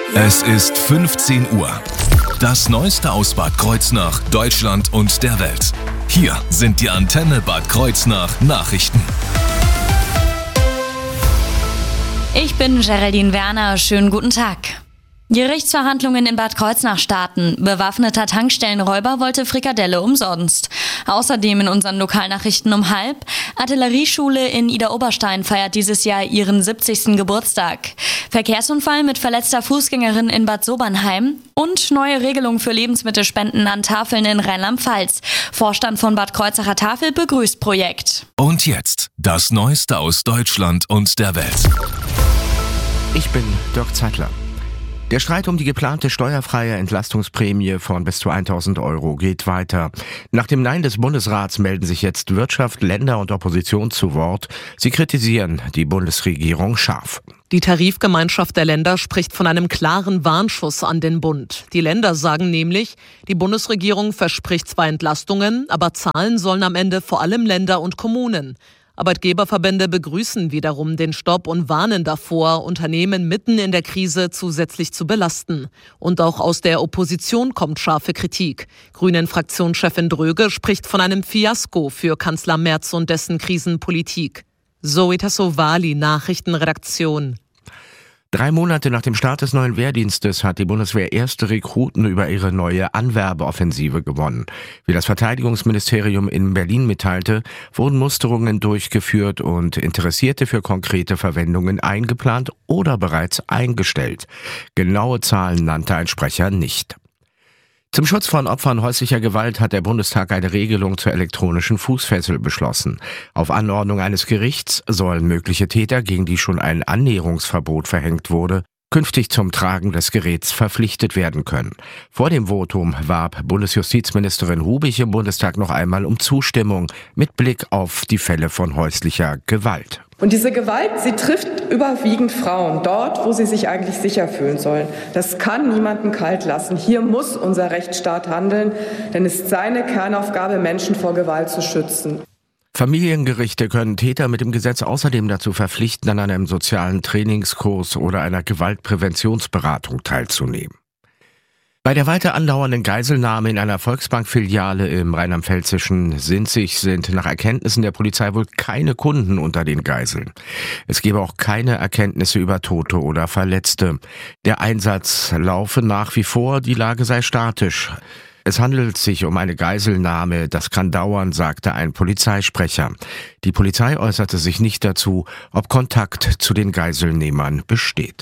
Es ist 15 Uhr. Das Neueste aus Bad Kreuznach, Deutschland und der Welt. Hier sind die Antenne Bad Kreuznach Nachrichten. Ich bin Geraldine Werner. Schönen guten Tag. Gerichtsverhandlungen in Bad Kreuznach starten. Bewaffneter Tankstellenräuber wollte Frikadelle umsonst. Außerdem in unseren Lokalnachrichten um 12:30. Artillerieschule in Idar-Oberstein feiert dieses Jahr ihren 70. Geburtstag. Verkehrsunfall mit verletzter Fußgängerin in Bad Sobernheim. Und neue Regelung für Lebensmittelspenden an Tafeln in Rheinland-Pfalz. Vorstand von Bad Kreuznacher Tafel begrüßt Projekt. Und jetzt das Neueste aus Deutschland und der Welt. Ich bin Dirk Zeitler. Der Streit um die geplante steuerfreie Entlastungsprämie von bis zu 1.000 Euro geht weiter. Nach dem Nein des Bundesrats melden sich jetzt Wirtschaft, Länder und Opposition zu Wort. Sie kritisieren die Bundesregierung scharf. Die Tarifgemeinschaft der Länder spricht von einem klaren Warnschuss an den Bund. Die Länder sagen nämlich, die Bundesregierung verspricht zwar Entlastungen, aber zahlen sollen am Ende vor allem Länder und Kommunen. Arbeitgeberverbände begrüßen wiederum den Stopp und warnen davor, Unternehmen mitten in der Krise zusätzlich zu belasten. Und auch aus der Opposition kommt scharfe Kritik. Grünen-Fraktionschefin Dröge spricht von einem Fiasko für Kanzler Merz und dessen Krisenpolitik. Zoe Tassovali, Nachrichtenredaktion. 3 Monate nach dem Start des neuen Wehrdienstes hat die Bundeswehr erste Rekruten über ihre neue Anwerbeoffensive gewonnen. Wie das Verteidigungsministerium in Berlin mitteilte, wurden Musterungen durchgeführt und Interessierte für konkrete Verwendungen eingeplant oder bereits eingestellt. Genaue Zahlen nannte ein Sprecher nicht. Zum Schutz von Opfern häuslicher Gewalt hat der Bundestag eine Regelung zur elektronischen Fußfessel beschlossen. Auf Anordnung eines Gerichts sollen mögliche Täter, gegen die schon ein Annäherungsverbot verhängt wurde, künftig zum Tragen des Geräts verpflichtet werden können. Vor dem Votum warb Bundesjustizministerin Hubich im Bundestag noch einmal um Zustimmung mit Blick auf die Fälle von häuslicher Gewalt. Und diese Gewalt, sie trifft überwiegend Frauen, dort, wo sie sich eigentlich sicher fühlen sollen. Das kann niemanden kalt lassen. Hier muss unser Rechtsstaat handeln, denn es ist seine Kernaufgabe, Menschen vor Gewalt zu schützen. Familiengerichte können Täter mit dem Gesetz außerdem dazu verpflichten, an einem sozialen Trainingskurs oder einer Gewaltpräventionsberatung teilzunehmen. Bei der weiter andauernden Geiselnahme in einer Volksbank-Filiale im rheinland-pfälzischen Sinzig sind nach Erkenntnissen der Polizei wohl keine Kunden unter den Geiseln. Es gebe auch keine Erkenntnisse über Tote oder Verletzte. Der Einsatz laufe nach wie vor, die Lage sei statisch. Es handelt sich um eine Geiselnahme, das kann dauern, sagte ein Polizeisprecher. Die Polizei äußerte sich nicht dazu, ob Kontakt zu den Geiselnehmern besteht.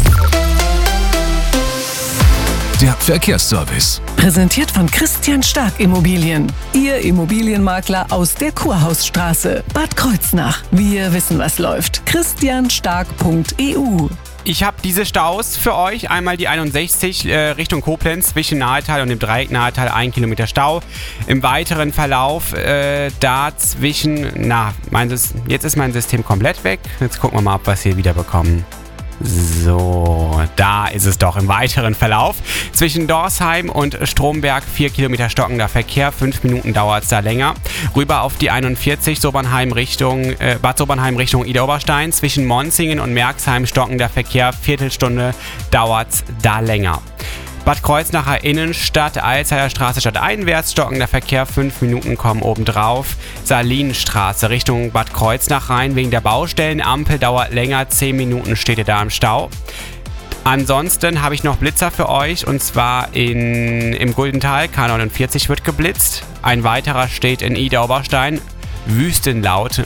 Der Verkehrsservice. Präsentiert von Christian Stark Immobilien. Ihr Immobilienmakler aus der Kurhausstraße, Bad Kreuznach. Wir wissen, was läuft. christianstark.eu. Ich habe diese Staus für euch. Einmal die 61 Richtung Koblenz zwischen Nahetal und dem Dreieck Nahetal 1 Kilometer Stau. Im weiteren Verlauf dazwischen, jetzt ist mein System komplett weg. Jetzt gucken wir mal, ob wir es hier wieder bekommen. So, da ist es doch im weiteren Verlauf. Zwischen Dorsheim und Stromberg 4 Kilometer stockender Verkehr, 5 Minuten dauert es da länger. Rüber auf die 41 Bad Sobernheim Richtung Idar-Oberstein. Zwischen Monzingen und Merxheim stockender Verkehr, Viertelstunde dauert es da länger. Bad Kreuznacher Innenstadt, Alzheimer Straße stadteinwärts, stockender Verkehr, 5 Minuten kommen obendrauf. Salinenstraße Richtung Bad Kreuznach rein, wegen der Baustellenampel dauert länger, 10 Minuten steht ihr da im Stau. Ansonsten habe ich noch Blitzer für euch, und zwar im Guldental, K49 wird geblitzt. Ein weiterer steht in Idar-Oberstein, Wüstlauten,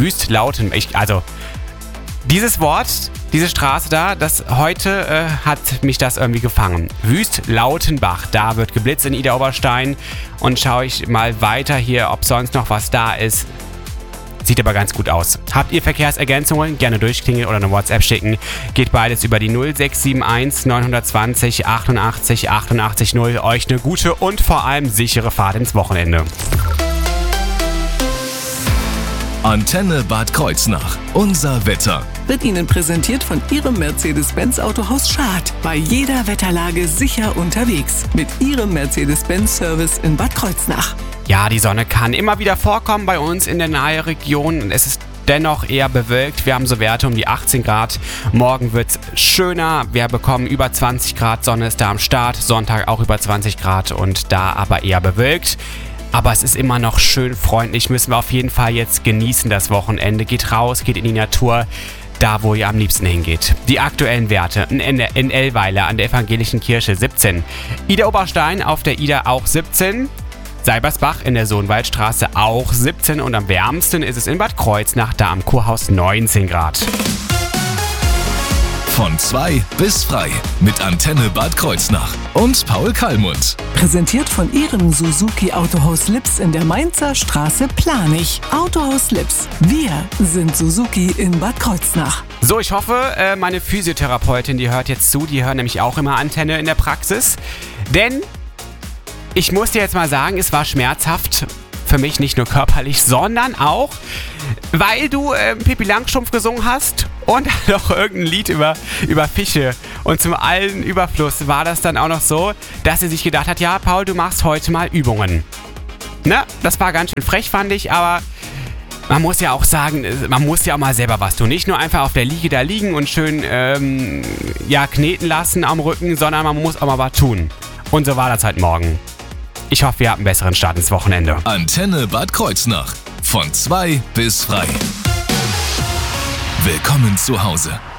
dieses Wort, diese Straße da, heute hat mich das irgendwie gefangen. Wüstlautenbach, da wird geblitzt in Idar-Oberstein. Und schaue ich mal weiter hier, ob sonst noch was da ist. Sieht aber ganz gut aus. Habt ihr Verkehrsergänzungen? Gerne durchklingeln oder eine WhatsApp schicken. Geht beides über die 0671 920 88 88 0. Euch eine gute und vor allem sichere Fahrt ins Wochenende. Antenne Bad Kreuznach. Unser Wetter. Wird Ihnen präsentiert von Ihrem Mercedes-Benz Autohaus Schad. Bei jeder Wetterlage sicher unterwegs. Mit Ihrem Mercedes-Benz-Service in Bad Kreuznach. Ja, die Sonne kann immer wieder vorkommen bei uns in der Naheregion. Es ist dennoch eher bewölkt. Wir haben so Werte um die 18 Grad. Morgen wird es schöner. Wir bekommen über 20 Grad. Sonne ist da am Start. Sonntag auch über 20 Grad und da aber eher bewölkt. Aber es ist immer noch schön freundlich. Müssen wir auf jeden Fall jetzt genießen, das Wochenende. Geht raus, geht in die Natur. Da, wo ihr am liebsten hingeht. Die aktuellen Werte in Ellweiler an der Evangelischen Kirche 17. Idar-Oberstein auf der Idar auch 17. Seibersbach in der Sohnwaldstraße auch 17. Und am wärmsten ist es in Bad Kreuznach, da am Kurhaus 19 Grad. Von 2 bis frei mit Antenne Bad Kreuznach und Paul Kallmund. Präsentiert von Ihrem Suzuki Autohaus Lips in der Mainzer Straße Planich. Autohaus Lips. Wir sind Suzuki in Bad Kreuznach. So, ich hoffe, meine Physiotherapeutin, die hört jetzt zu. Die hören nämlich auch immer Antenne in der Praxis. Denn ich muss dir jetzt mal sagen, es war schmerzhaft. Für mich nicht nur körperlich, sondern auch, weil du Pippi Langstrumpf gesungen hast und noch irgendein Lied über Fische. Und zum allen Überfluss war das dann auch noch so, dass sie sich gedacht hat, ja, Paul, du machst heute mal Übungen. Ne? Das war ganz schön frech, fand ich, aber man muss ja auch sagen, man muss ja auch mal selber was tun. Nicht nur einfach auf der Liege da liegen und schön kneten lassen am Rücken, sondern man muss auch mal was tun. Und so war das halt morgen. Ich hoffe, ihr habt einen besseren Start ins Wochenende. Antenne Bad Kreuznach. Von 2 bis frei. Willkommen zu Hause.